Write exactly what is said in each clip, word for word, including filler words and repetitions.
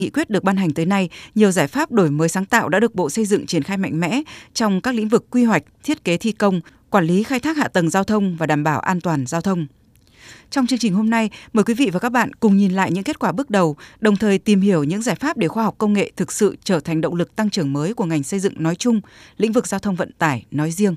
Nghị quyết được ban hành tới nay, nhiều giải pháp đổi mới sáng tạo đã được Bộ Xây dựng triển khai mạnh mẽ trong các lĩnh vực quy hoạch, thiết kế thi công, quản lý khai thác hạ tầng giao thông và đảm bảo an toàn giao thông. Trong chương trình hôm nay, mời quý vị và các bạn cùng nhìn lại những kết quả bước đầu, đồng thời tìm hiểu những giải pháp để khoa học công nghệ thực sự trở thành động lực tăng trưởng mới của ngành xây dựng nói chung, lĩnh vực giao thông vận tải nói riêng.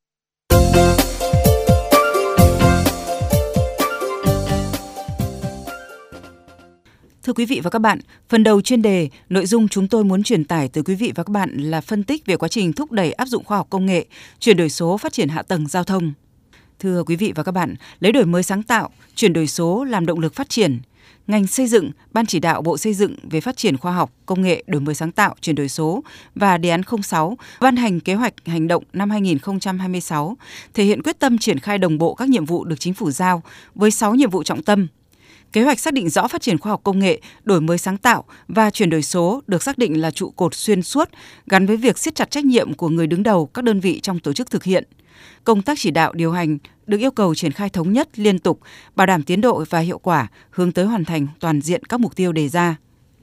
Thưa quý vị và các bạn, phần đầu chuyên đề, nội dung chúng tôi muốn truyền tải tới quý vị và các bạn là phân tích về quá trình thúc đẩy áp dụng khoa học công nghệ, chuyển đổi số, phát triển hạ tầng giao thông. Thưa quý vị và các bạn, lấy đổi mới sáng tạo, chuyển đổi số làm động lực phát triển, ngành xây dựng, Ban chỉ đạo Bộ Xây dựng về phát triển khoa học, công nghệ, đổi mới sáng tạo, chuyển đổi số và đề án không sáu ban hành kế hoạch hành động năm hai nghìn không trăm hai mươi sáu, thể hiện quyết tâm triển khai đồng bộ các nhiệm vụ được Chính phủ giao với sáu nhiệm vụ trọng tâm. Kế hoạch xác định rõ phát triển khoa học công nghệ, đổi mới sáng tạo và chuyển đổi số được xác định là trụ cột xuyên suốt gắn với việc siết chặt trách nhiệm của người đứng đầu các đơn vị trong tổ chức thực hiện. Công tác chỉ đạo điều hành được yêu cầu triển khai thống nhất, liên tục, bảo đảm tiến độ và hiệu quả, hướng tới hoàn thành toàn diện các mục tiêu đề ra.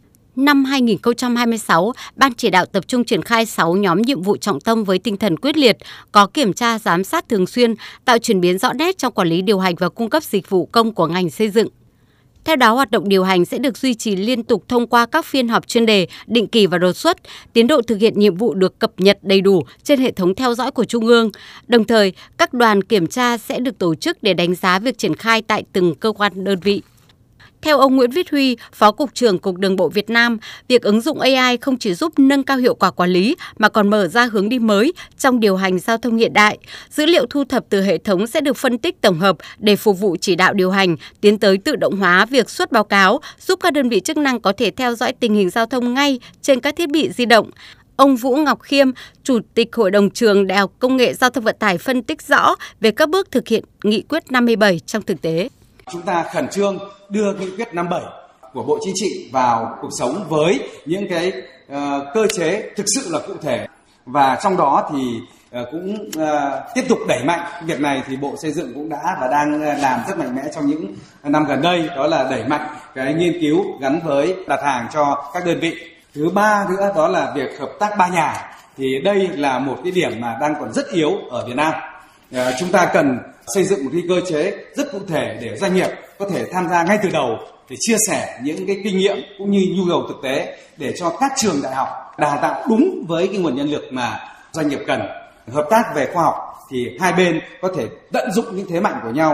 Năm hai nghìn không trăm hai mươi sáu, Ban chỉ đạo tập trung triển khai sáu nhóm nhiệm vụ trọng tâm với tinh thần quyết liệt, có kiểm tra, giám sát thường xuyên, tạo chuyển biến rõ nét trong quản lý điều hành và cung cấp dịch vụ công của ngành xây dựng. Theo đó, hoạt động điều hành sẽ được duy trì liên tục thông qua các phiên họp chuyên đề, định kỳ và đột xuất. Tiến độ thực hiện nhiệm vụ được cập nhật đầy đủ trên hệ thống theo dõi của Trung ương. Đồng thời, các đoàn kiểm tra sẽ được tổ chức để đánh giá việc triển khai tại từng cơ quan đơn vị. Theo ông Nguyễn Viết Huy, Phó Cục trưởng Cục Đường bộ Việt Nam, việc ứng dụng a i không chỉ giúp nâng cao hiệu quả quản lý mà còn mở ra hướng đi mới trong điều hành giao thông hiện đại. Dữ liệu thu thập từ hệ thống sẽ được phân tích tổng hợp để phục vụ chỉ đạo điều hành, tiến tới tự động hóa việc xuất báo cáo, giúp các đơn vị chức năng có thể theo dõi tình hình giao thông ngay trên các thiết bị di động. Ông Vũ Ngọc Khiêm, Chủ tịch Hội đồng trường Đại học Công nghệ Giao thông Vận tải phân tích rõ về các bước thực hiện Nghị quyết năm mươi bảy trong thực tế. Chúng ta khẩn trương đưa Nghị quyết năm mươi bảy của Bộ Chính trị vào cuộc sống với những cái uh, cơ chế thực sự là cụ thể, và trong đó thì uh, cũng uh, tiếp tục đẩy mạnh việc này. Thì Bộ Xây dựng cũng đã và đang làm rất mạnh mẽ trong những năm gần đây, đó là đẩy mạnh cái nghiên cứu gắn với đặt hàng cho các đơn vị. Thứ ba nữa đó là việc hợp tác ba nhà, thì đây là một cái điểm mà đang còn rất yếu ở Việt Nam. Uh, chúng ta cần xây dựng một cái cơ chế rất cụ thể để doanh nghiệp có thể tham gia ngay từ đầu để chia sẻ những cái kinh nghiệm cũng như nhu cầu thực tế để cho các trường đại học đào tạo đúng với cái nguồn nhân lực mà doanh nghiệp cần. Hợp tác về khoa học thì hai bên có thể tận dụng những thế mạnh của nhau.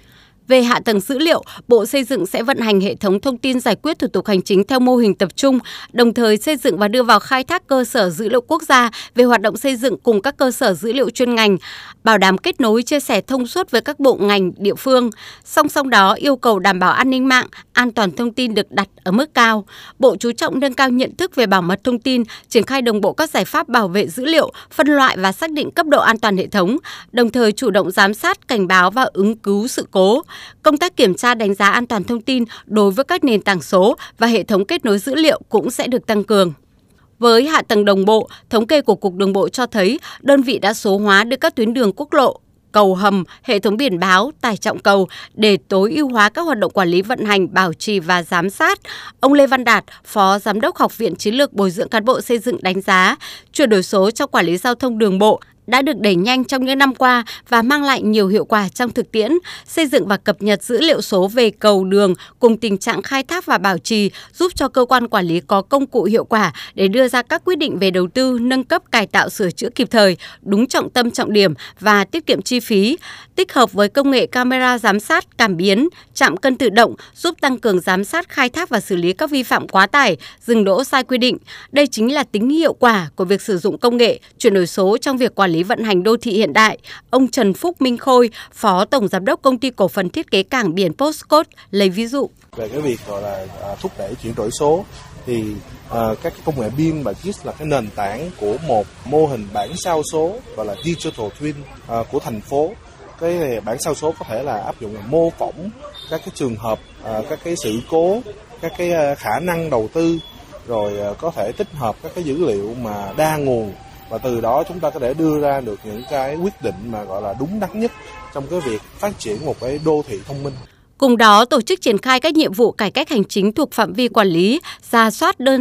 Về hạ tầng dữ liệu, Bộ Xây dựng sẽ vận hành hệ thống thông tin giải quyết thủ tục hành chính theo mô hình tập trung, đồng thời xây dựng và đưa vào khai thác cơ sở dữ liệu quốc gia về hoạt động xây dựng cùng các cơ sở dữ liệu chuyên ngành, bảo đảm kết nối chia sẻ thông suốt với các bộ ngành địa phương. Song song đó, yêu cầu đảm bảo an ninh mạng, an toàn thông tin được đặt ở mức cao. Bộ chú trọng nâng cao nhận thức về bảo mật thông tin, triển khai đồng bộ các giải pháp bảo vệ dữ liệu, phân loại và xác định cấp độ an toàn hệ thống, đồng thời chủ động giám sát, cảnh báo và ứng cứu sự cố. Công tác kiểm tra đánh giá an toàn thông tin đối với các nền tảng số và hệ thống kết nối dữ liệu cũng sẽ được tăng cường. Với hạ tầng đồng bộ, thống kê của Cục Đường bộ cho thấy đơn vị đã số hóa được các tuyến đường quốc lộ, cầu hầm, hệ thống biển báo, tải trọng cầu để tối ưu hóa các hoạt động quản lý vận hành, bảo trì và giám sát. Ông Lê Văn Đạt, Phó Giám đốc Học viện Chiến lược Bồi dưỡng Cán bộ Xây dựng đánh giá, chuyển đổi số trong quản lý giao thông đường bộ đã được đẩy nhanh trong những năm qua và mang lại nhiều hiệu quả trong thực tiễn. Xây dựng và cập nhật dữ liệu số về cầu đường cùng tình trạng khai thác và bảo trì giúp cho cơ quan quản lý có công cụ hiệu quả để đưa ra các quyết định về đầu tư, nâng cấp, cải tạo, sửa chữa kịp thời, đúng trọng tâm trọng điểm và tiết kiệm chi phí. Tích hợp với công nghệ camera giám sát, cảm biến, trạm cân tự động giúp tăng cường giám sát, khai thác và xử lý các vi phạm quá tải, dừng đỗ sai quy định. Đây chính là tính hiệu quả của việc sử dụng công nghệ, chuyển đổi số trong việc quản lý vận hành đô thị hiện đại. Ông Trần Phúc Minh Khôi, Phó Tổng Giám đốc Công ty Cổ phần Thiết kế Cảng biển Postcode lấy ví dụ. Về cái việc gọi là à, thúc đẩy chuyển đổi số thì à, các cái công nghệ bê i em và giê i ét là cái nền tảng của một mô hình bản sao số gọi là Digital Twin à, của thành phố. Cái bản sao số có thể là áp dụng là mô phỏng các cái trường hợp, à, các cái sự cố, các cái à, khả năng đầu tư, rồi à, có thể tích hợp các cái dữ liệu mà đa nguồn, và từ đó chúng ta có thể đưa ra được những cái quyết định mà gọi là đúng đắn nhất trong cái việc phát triển một cái đô thị thông minh. Cùng đó, tổ chức triển khai các nhiệm vụ cải cách hành chính thuộc phạm vi quản lý, rà soát đơn